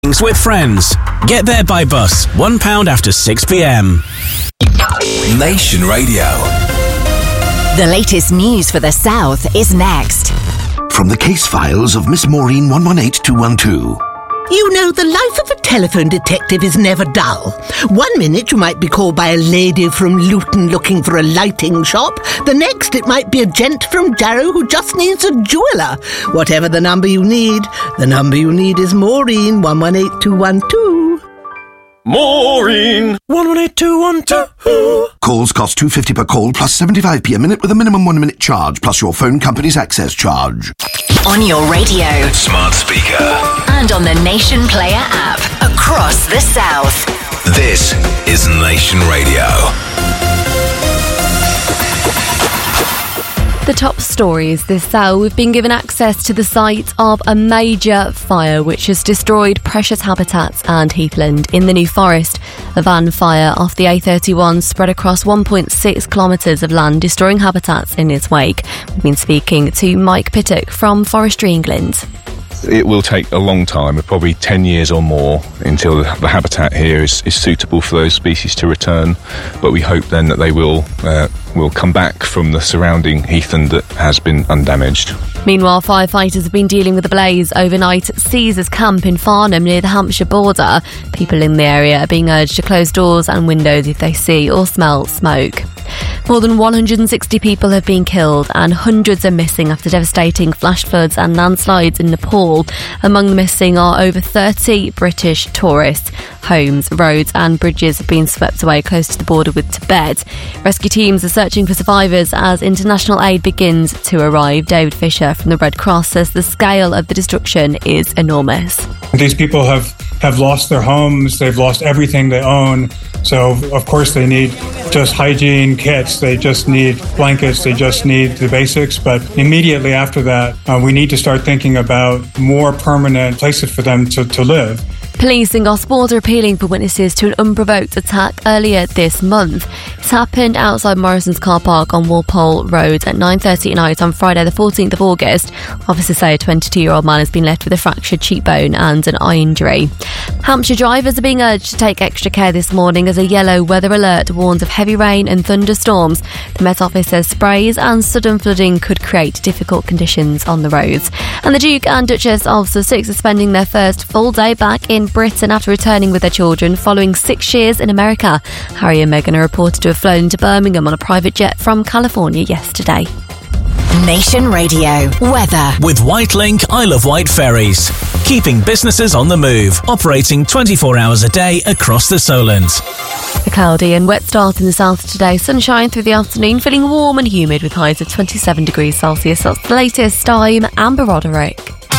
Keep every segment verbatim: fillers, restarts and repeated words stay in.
With friends. Get there by bus, one pound after six p.m. Nation Radio. The latest news for the South is next. From the case files of Miss Maureen one one eight two one two. You know, the life of a telephone detective is never dull. One minute you might be called by a lady from Luton looking for a lighting shop. The next it might be a gent from Jarrow who just needs a jeweller. Whatever the number you need, the number you need is Maureen one one eight two one two. Maureen one one eight two one two. Calls cost two pounds fifty per call plus seventy-five p a minute with a minimum one minute charge plus your phone company's access charge. On your radio, Smart speaker, and on the Nation Player app across the South. This is Nation Radio. The top stories this hour. We've been given access to the site of a major fire which has destroyed precious habitats and heathland in the New Forest. A van fire off the A thirty-one spread across one point six kilometres of land, destroying habitats in its wake. We've been speaking to Mike Pittock from Forestry England. It will take a long time, probably ten years or more, until the habitat here is, is suitable for those species to return. But we hope then that they will uh, will come back from the surrounding heathland that has been undamaged. Meanwhile, firefighters have been dealing with the blaze overnight at Caesars Camp in Farnham near the Hampshire border. People in the area are being urged to close doors and windows if they see or smell smoke. More than one hundred sixty people have been killed and hundreds are missing after devastating flash floods and landslides in Nepal. Among the missing are over thirty British tourists. Homes, roads and bridges have been swept away close to the border with Tibet. Rescue teams are searching for survivors as international aid begins to arrive. David Fisher from the Red Cross says the scale of the destruction is enormous. These people have, have lost their homes, they've lost everything they own. So, of course, they need just hygiene kits, they just need blankets, they just need the basics. But immediately after that, uh, we need to start thinking about more permanent places for them to, to live. Police in Gosport are appealing for witnesses to an unprovoked attack earlier this month. It's happened outside Morrison's car park on Walpole Road at nine thirty at night on Friday the fourteenth of August. Officers say a twenty-two-year-old man has been left with a fractured cheekbone and an eye injury. Hampshire drivers are being urged to take extra care this morning as a yellow weather alert warns of heavy rain and thunderstorms. The Met Office says sprays and sudden flooding could create difficult conditions on the roads. And the Duke and Duchess of Sussex are spending their first full day back in Britain after returning with their children following six years in America. Harry and Meghan are reported to have flown to Birmingham on a private jet from California yesterday. Nation Radio weather with Whitelink Isle of Wight ferries, keeping businesses on the move, operating twenty-four hours a day across the Solent. A cloudy and wet start in the south today. Sunshine through the afternoon, feeling warm and humid with highs of twenty-seven degrees Celsius. That's the latest. I'm Amber Roderick.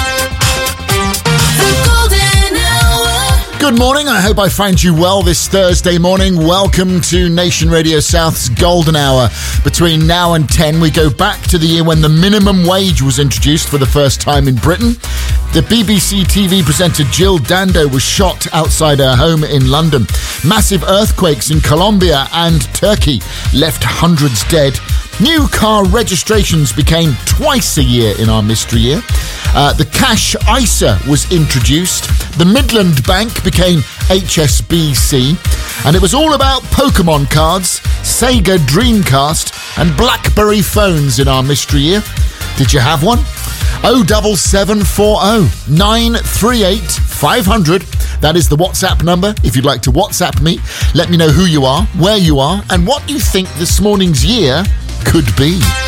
Good morning, I hope I find you well this Thursday morning. Welcome to Nation Radio South's Golden Hour. Between now and ten, we go back to the year when the minimum wage was introduced for the first time in Britain. The B B C T V presenter Jill Dando was shot outside her home in London. Massive earthquakes in Colombia and Turkey left hundreds dead. New car registrations became twice a year in our mystery year. Uh, the Cash I S A was introduced. The Midland Bank became H S B C. And it was all about Pokemon cards, Sega Dreamcast and BlackBerry phones in our mystery year. Did you have one? oh seven seven four oh nine three eight five hundred. That is the WhatsApp number. If you'd like to WhatsApp me, let me know who you are, where you are, and what you think this morning's year could be.